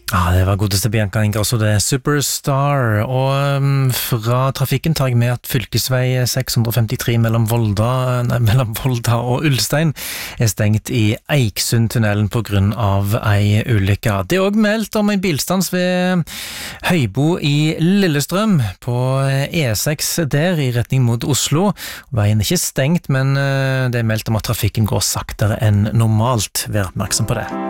Ja, det var godeste Bianca Ingrosso, det er Superstar, og fra trafikken tar jeg med at fylkesvei 653 mellom Volda og Ulstein er stengt i Eiksundtunnelen på grunn av ei ulykke. Det er også meldt om en bilstans ved Høybo i Lillestrøm på E6 der i retning mot Oslo. Veien er ikke stengt, men det er meldt om at trafikken går saktere enn normalt. Vær oppmerksom på det.